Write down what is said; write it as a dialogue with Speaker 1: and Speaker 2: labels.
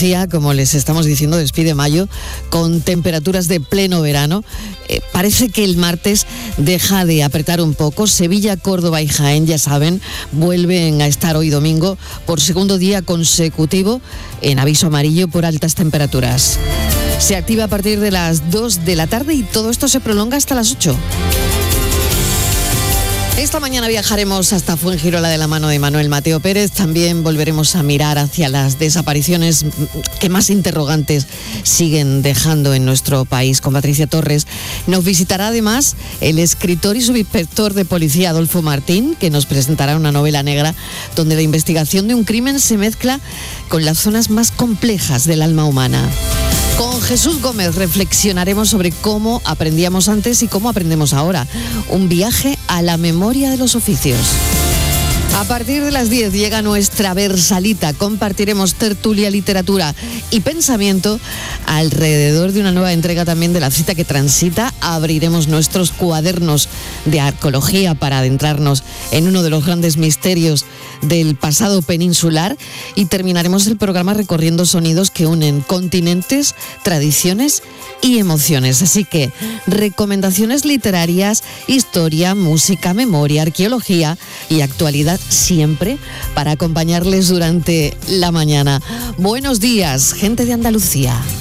Speaker 1: Andalucía, como les estamos diciendo, despide mayo con temperaturas de pleno verano. Parece que el martes deja de apretar un poco. Sevilla, Córdoba y Jaén, ya saben, vuelven a estar hoy domingo por segundo día consecutivo en aviso amarillo por altas temperaturas. Se activa a partir de las 2 de la tarde y todo esto se prolonga hasta las 8. Esta mañana viajaremos hasta Fuengirola de la mano de Manuel Mateo Pérez. También volveremos a mirar hacia las desapariciones que más interrogantes siguen dejando en nuestro país con Patricia Torres. Nos visitará además el escritor y subinspector de policía Adolfo Martín, que nos presentará una novela negra donde la investigación de un crimen se mezcla con las zonas más complejas del alma humana. Con Jesús Gómez reflexionaremos sobre cómo aprendíamos antes y cómo aprendemos ahora. Un viaje a la memoria de los oficios. A partir de las 10 llega nuestra Versalita. Compartiremos tertulia, literatura y pensamiento alrededor de una nueva entrega también de La Cita que Transita. Abriremos nuestros cuadernos de arqueología para adentrarnos en uno de los grandes misterios del pasado peninsular y terminaremos el programa recorriendo sonidos que unen continentes, tradiciones y emociones. Así que recomendaciones literarias, historia, música, memoria, arqueología y actualidad siempre para acompañarles durante la mañana. Buenos días, gente de Andalucía.